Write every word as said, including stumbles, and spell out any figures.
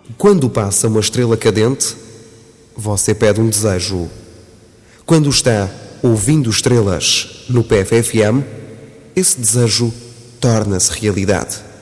Quando passa uma estrela cadente, você pede um desejo. Quando está ouvindo estrelas no P F F M, esse desejo torna-se realidade.